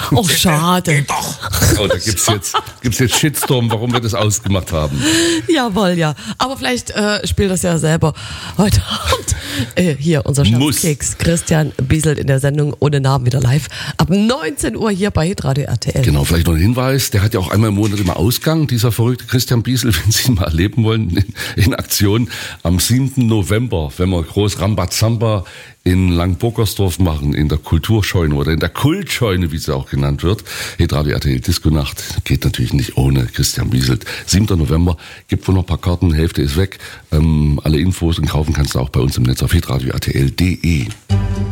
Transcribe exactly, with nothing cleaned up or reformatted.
Oh, schade. Doch. Oh, da gibt's jetzt, gibt's jetzt Shitstorm, warum wir das ausgemacht haben. Jawohl, ja. Aber vielleicht äh, spielt das ja selber heute Abend. Äh, hier, unser Scherzkeks Christian Bieselt in der Sendung ohne Namen wieder live. Ab neunzehn Uhr hier bei Hitradio R T L. Genau, vielleicht noch ein Hinweis. Der hat ja auch einmal im Monat immer Ausgang, dieser verrückte Christian Biesel, wenn Sie ihn mal erleben wollen, in, in Aktion. Am siebten November, wenn wir groß Rambazamba in Langburgersdorf machen, in der Kulturscheune oder in der Kultscheune, wie sie auch genannt wird. Hitradio R T L Disco Nacht geht natürlich nicht ohne Christian Bieselt. siebten November, gibt wohl noch ein paar Karten, Hälfte ist weg. Ähm, alle Infos und kaufen kannst du auch bei uns im Netz auf hitradio r t l punkt d e.